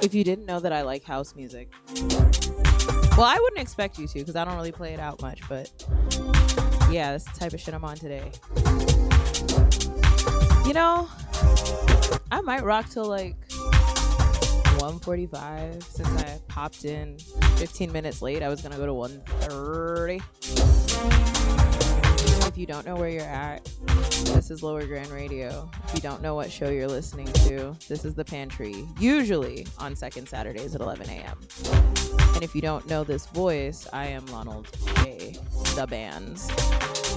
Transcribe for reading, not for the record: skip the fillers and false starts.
If you didn't know that I like house music, well, I wouldn't expect you to because I don't really play it out much, but yeah, that's the type of shit I'm on today. You know, I might rock till like 1:45 since I popped in 15 minutes late. I was gonna go to 1:30. If you don't know where you're at, this is Lower Grand Radio. If you don't know what show you're listening to, this is The Pantry, usually on second Saturdays at 11 a.m. And if you don't know this voice, I am Ronald J. The Bands.